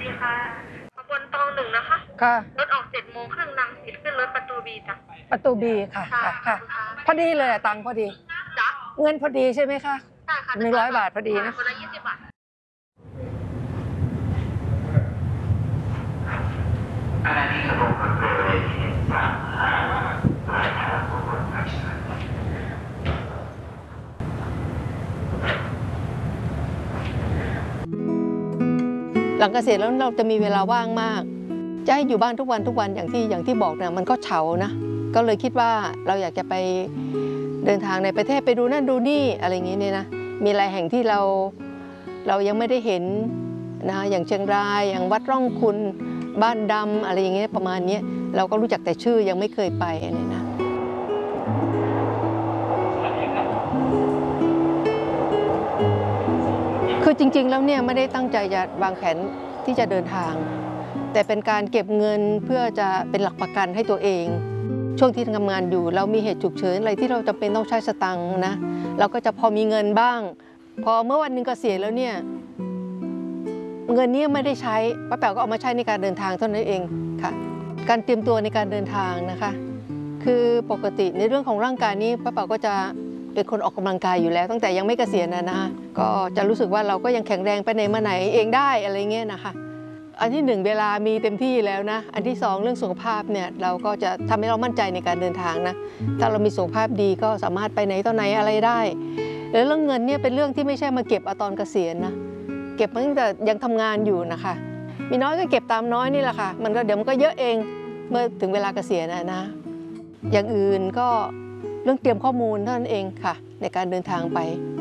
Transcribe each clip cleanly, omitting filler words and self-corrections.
ค่ะขบวนตองหนึ่งนะคะค่ะรถออก7:30น.รังสิตขึ้นรถประตูบีจ้ะประตูบีค่ะค่ะพอดีเลยตังพอดีจ้ะเงินพอดีใช่ไหมคะใช่ค่ะ 100 บาทพอดีนะคนละ20 บาทขณะที่ขบวนรถเมล์ที่35ปลายทางอุบลราชธานีหลังเกษียณแล้วเราจะมีเวลาว่างมากจะให้อยู่บ้านทุกวันอย่างที่บอกเนี่ยมันก็เฉานะก็เลยคิดว่าเราอยากจะไปเดินทางในประเทศไปดูนั่นดูนี่อะไรอย่างนี้เนี่ยนะมีหลายแห่งที่เรายังไม่ได้เห็นนะอย่างเชียงรายอย่างวัดร่องคุณบ้านดำอะไรอย่างเงี้ยประมาณนี้เราก็รู้จักแต่ชื่อยังไม่เคยไปเนี่ยนะคือจริงๆแล้วเนี่ยไม่ได้ตั้งใจจะวางแผนที่จะเดินทางแต่เป็นการเก็บเงินเพื่อจะเป็นหลักประกันให้ตัวเองช่วงที่ทำงานอยู่เรามีเหตุฉุกเฉินอะไรที่เราจำเป็นต้องใช้สตังค์นะเราก็จะพอมีเงินบ้างพอเมื่อวันหนึ่งเกษียณแล้วเนี่ยเงินนี้ไม่ได้ใช้ป้าแป๋วก็เอามาใช้ในการเดินทางเท่านั้นเองค่ะการเตรียมตัวในการเดินทางนะคะคือปกติในเรื่องของร่างกายนี้ป้าแป๋วก็จะเป็นคนออกกำลังกายอยู่แล้วตั้งแต่ยังไม่เกษียณนะก็จะรู้สึกว่าเราก็ยังแข็งแรงไปไหนมาไหนเองได้อะไรเงี้ยนะคะอันที่1เวลามีเต็มที่แล้วนะอันที่2เรื่องสุขภาพเนี่ยเราก็จะทำให้เรามั่นใจในการเดินทางนะถ้าเรามีสุขภาพดีก็สามารถไปไหนต่อไหนอะไรได้แล้วเรื่องเงินเนี่ยเป็นเรื่องที่ไม่ใช่มาเก็บเอาตอนเกษียณนะเก็บมาตั้งแต่ยังทำงานอยู่นะคะมีน้อยก็เก็บตามน้อยนี่แหละค่ะมันก็เดี๋ยวมันก็เยอะเองเมื่อถึงเวลาเกษียณนะอย่างอื่นก็เรื่องเตรียมข้อมูลเท่านั้นเองค่ะในการเดินทางไป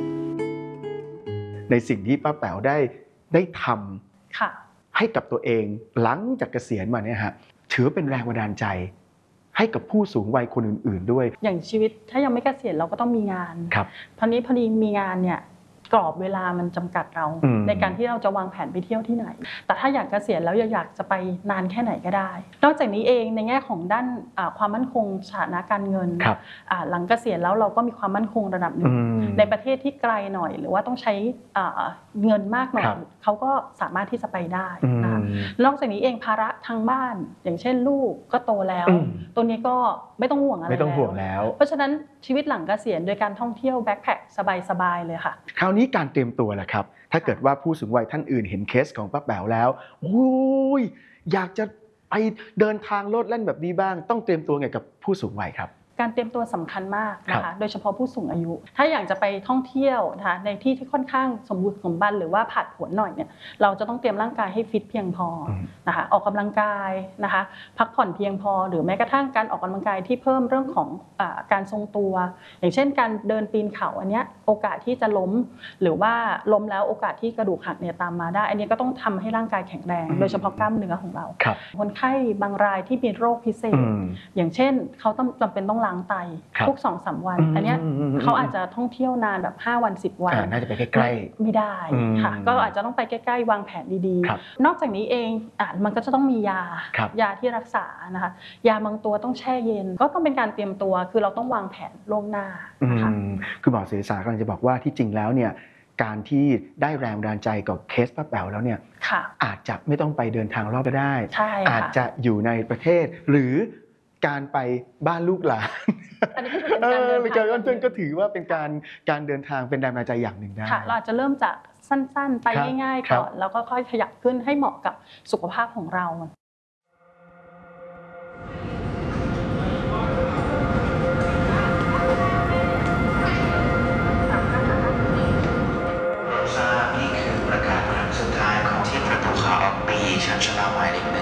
ในสิ่งที่ป้าแป๋วได้ทำค่ะให้กับตัวเองหลังจากเกษียณมาเนี่ยฮะถือเป็นแรงบันดาลใจให้กับผู้สูงวัยคนอื่นๆด้วยอย่างชีวิตถ้ายังไม่เกษียณเราก็ต้องมีงานครับพอดีมีงานเนี่ยกรอบเวลามันจำกัดเราในการที่เราจะวางแผนไปเที่ยวที่ไหนแต่ถ้าอยากเกษียณแล้วอยากจะไปนานแค่ไหนก็ได้นอกจากนี้เองในแง่ของด้านความมั่นคงสถานะการเงินหลังเกษียณแล้วเราก็มีความมั่นคงระดับหนึ่งในประเทศที่ไกลหน่อยหรือว่าต้องใช้เงินมากหน่อยเขาก็สามารถที่จะไปได้นะคะนอกจากนี้เองภาระทางบ้านอย่างเช่นลูกก็โตแล้วตัวนี้ก็ไม่ต้องห่วงอะไรแล้วเพราะฉะนั้นชีวิตหลังเกษียณโดยการท่องเที่ยวแบ็คแพ็คสบายๆเลยค่ะคราวนี้การเตรียมตัวแหละครับถ้าเกิดว่าผู้สูงวัยท่านอื่นเห็นเคสของป้าแป๋วแล้วโอ้ยอยากจะไปเดินทางโลดแล่นแบบนี้บ้างต้องเตรียมตัวไงกับผู้สูงวัยครับการเตรียมตัวสำคัญมากนะคะโดยเฉพาะผู้สูงอายุถ้าอยากจะไปท่องเที่ยวนะคะในที่ที่ค่อนข้างสมบูรณ์สมบันหรือว่าผาดผวนหน่อยเนี่ยเราจะต้องเตรียมร่างกายให้ฟิตเพียงพอนะคะออกกำลังกายนะคะพักผ่อนเพียงพอหรือแม้กระทั่งการออกกำลังกายที่เพิ่มเรื่องของการทรงตัวอย่างเช่นการเดินปีนเขาอันนี้โอกาสที่จะล้มหรือว่าล้มแล้วโอกาสที่กระดูกหักเนี่ยตามมาได้อันนี้ก็ต้องทำให้ร่างกายแข็งแรงโดยเฉพาะกล้ามเนื้อของเราคนไข้บางรายที่มีโรคพิเศษอย่างเช่นเขาจำเป็นต้องล้างไตทุก 2-3 วันอันนี้เขาอาจจะท่องเที่ยวนานแบบ5 วัน 10 วันน่าจะไปใกล้ๆไม่ได้ค่ะก็อาจจะต้องไปใกล้ๆวางแผนดีๆนอกจากนี้เองมันก็จะต้องมียาที่รักษานะคะยาบางตัวต้องแช่เย็นก็ต้องเป็นการเตรียมตัวคือเราต้องวางแผนล่วงหน้านะคะคือหมอเสรีกำลังจะบอกว่าที่จริงแล้วเนี่ยการที่ได้แรงบันดาลใจกับเคสป้าแป๋วแล้วเนี่ยอาจจะไม่ต้องไปเดินทางรอบก็ได้อาจจะอยู่ในประเทศหรือการไปบ้านลูกหลานเป็นการก็ถือว่าเป็นการเดินทางเป็นแรงบันดาลใจอย่างหนึ่งได้เราอาจจะเริ่มจากสั้นๆไปง่ายๆก่อนแล้วก็ค่อยขยับขึ้นให้เหมาะกับสุขภาพของเรานี่คือประกาศครั้งสุดท้ายของที่ประตูขาออกปีชั้นชลาหมายเลข